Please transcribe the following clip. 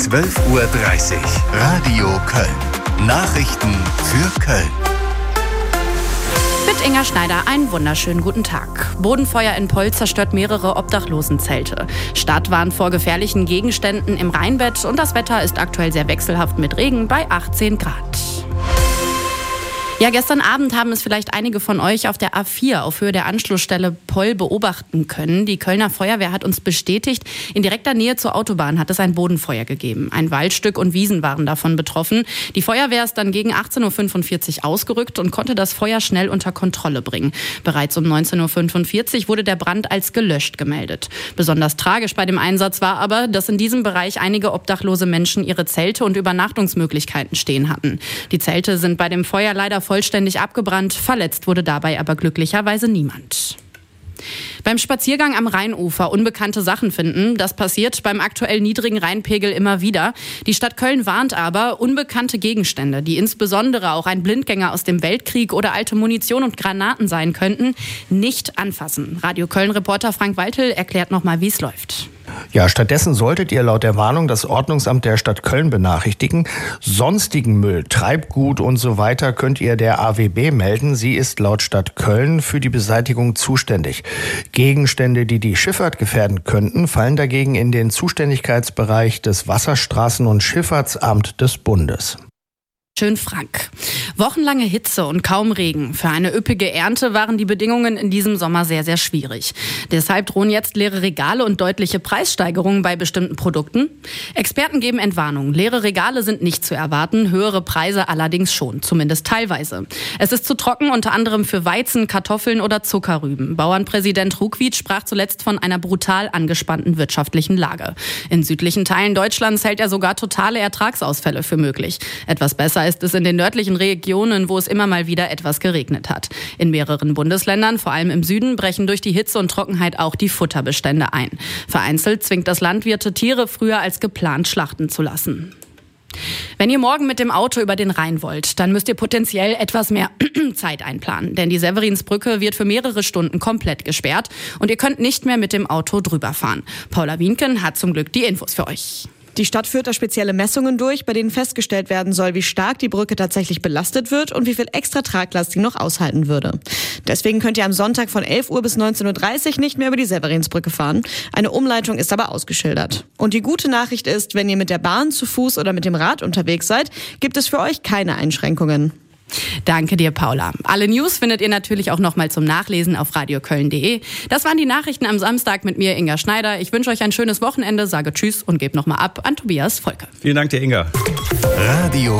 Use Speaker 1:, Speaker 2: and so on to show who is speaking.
Speaker 1: 12:30 Uhr. Radio Köln. Nachrichten für Köln.
Speaker 2: Mit Inga Schneider einen wunderschönen guten Tag. Bodenfeuer in Poll zerstört mehrere Obdachlosenzelte. Stadt warnt vor gefährlichen Gegenständen im Rheinbett und das Wetter ist aktuell sehr wechselhaft mit Regen bei 18 Grad. Ja, gestern Abend haben es vielleicht einige von euch auf der A4 auf Höhe der Anschlussstelle Poll beobachten können. Die Kölner Feuerwehr hat uns bestätigt, in direkter Nähe zur Autobahn hat es ein Bodenfeuer gegeben. Ein Waldstück und Wiesen waren davon betroffen. Die Feuerwehr ist dann gegen 18:45 Uhr ausgerückt und konnte das Feuer schnell unter Kontrolle bringen. Bereits um 19:45 Uhr wurde der Brand als gelöscht gemeldet. Besonders tragisch bei dem Einsatz war aber, dass in diesem Bereich einige obdachlose Menschen ihre Zelte und Übernachtungsmöglichkeiten stehen hatten. Die Zelte sind bei dem Feuer leider vollständig abgebrannt. Verletzt wurde dabei aber glücklicherweise niemand. Beim Spaziergang am Rheinufer unbekannte Sachen finden, das passiert beim aktuell niedrigen Rheinpegel immer wieder. Die Stadt Köln warnt aber, unbekannte Gegenstände, die insbesondere auch ein Blindgänger aus dem Weltkrieg oder alte Munition und Granaten sein könnten, nicht anfassen. Radio Köln-Reporter Frank Waltel erklärt nochmal, wie es läuft.
Speaker 3: Ja, stattdessen solltet ihr laut der Warnung das Ordnungsamt der Stadt Köln benachrichtigen. Sonstigen Müll, Treibgut und so weiter könnt ihr der AWB melden. Sie ist laut Stadt Köln für die Beseitigung zuständig. Gegenstände, die die Schifffahrt gefährden könnten, fallen dagegen in den Zuständigkeitsbereich des Wasserstraßen- und Schifffahrtsamt des Bundes.
Speaker 2: Schön Frank. Wochenlange Hitze und kaum Regen. Für eine üppige Ernte waren die Bedingungen in diesem Sommer sehr, sehr schwierig. Deshalb drohen jetzt leere Regale und deutliche Preissteigerungen bei bestimmten Produkten. Experten geben Entwarnung. Leere Regale sind nicht zu erwarten, höhere Preise allerdings schon, zumindest teilweise. Es ist zu trocken, unter anderem für Weizen, Kartoffeln oder Zuckerrüben. Bauernpräsident Ruckwied sprach zuletzt von einer brutal angespannten wirtschaftlichen Lage. In südlichen Teilen Deutschlands hält er sogar totale Ertragsausfälle für möglich. Etwas besser ist es in den nördlichen Regionen, wo es immer mal wieder etwas geregnet hat. In mehreren Bundesländern, vor allem im Süden, brechen durch die Hitze und Trockenheit auch die Futterbestände ein. Vereinzelt zwingt das Landwirte, Tiere früher als geplant schlachten zu lassen. Wenn ihr morgen mit dem Auto über den Rhein wollt, dann müsst ihr potenziell etwas mehr Zeit einplanen. Denn die Severinsbrücke wird für mehrere Stunden komplett gesperrt und ihr könnt nicht mehr mit dem Auto drüber fahren. Paula Wienken hat zum Glück die Infos für euch.
Speaker 4: Die Stadt führt da spezielle Messungen durch, bei denen festgestellt werden soll, wie stark die Brücke tatsächlich belastet wird und wie viel extra Traglast sie noch aushalten würde. Deswegen könnt ihr am Sonntag von 11 Uhr bis 19:30 Uhr nicht mehr über die Severinsbrücke fahren. Eine Umleitung ist aber ausgeschildert. Und die gute Nachricht ist, wenn ihr mit der Bahn, zu Fuß oder mit dem Rad unterwegs seid, gibt es für euch keine Einschränkungen.
Speaker 2: Danke dir, Paula. Alle News findet ihr natürlich auch nochmal zum Nachlesen auf radioköln.de. Das waren die Nachrichten am Samstag mit mir, Inga Schneider. Ich wünsche euch ein schönes Wochenende, sage Tschüss und gebe nochmal ab an Tobias Volke.
Speaker 5: Vielen Dank dir, Inga.
Speaker 1: Radio